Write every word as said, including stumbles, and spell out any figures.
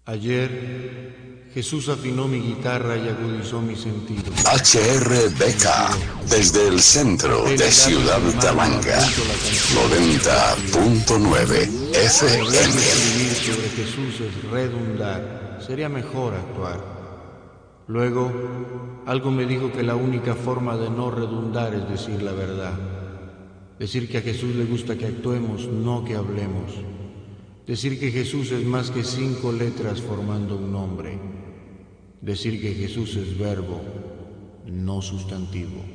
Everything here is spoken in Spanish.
Ayer Jesús afinó mi guitarra y agudizó mis sentidos. H R B K, desde el centro de Ciudad Talanga, noventa punto nueve F M. Escribir sobre Jesús es redundar, sería mejor actuar. Luego, algo me dijo que la única forma de no redundar es decir la verdad. Decir que a Jesús le gusta que actuemos, no que hablemos. Decir que Jesús es más que cinco letras formando un nombre. Decir que Jesús es verbo, no sustantivo.